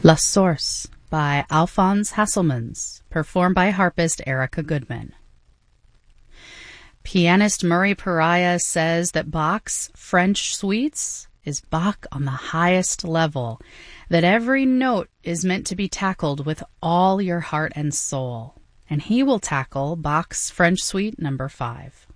La Source by Alphonse Hasselmans, performed by harpist Erica Goodman. Pianist Murray Pariah says that Bach's French suites is Bach on the highest level, that every note is meant to be tackled with all your heart and soul. And he will tackle Bach's French Suite No. 5.